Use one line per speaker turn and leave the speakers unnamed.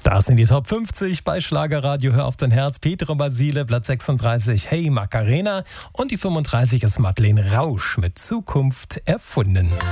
Das sind die Top 50 bei Schlagerradio. Hör auf dein Herz. Petra Basile, Platz 36, Hey Macarena. Und die 35 ist Madeleine Rausch mit Zukunft erfunden.